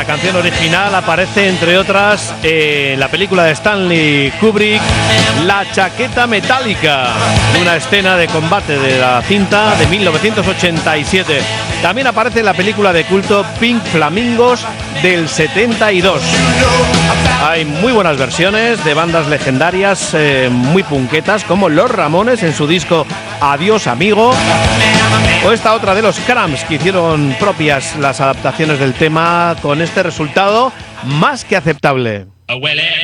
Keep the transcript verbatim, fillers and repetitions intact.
canción original aparece, entre otras, en la película de Stanley Kubrick, La chaqueta metálica, una escena de combate de la cinta de mil novecientos ochenta y siete. También aparece en la película de culto Pink Flamingos del setenta y dos. Hay muy buenas versiones de bandas legendarias, eh, muy punquetas, como Los Ramones en su disco Adiós Amigo, o esta otra de los Cramps, que hicieron propias las adaptaciones del tema con este resultado más que aceptable.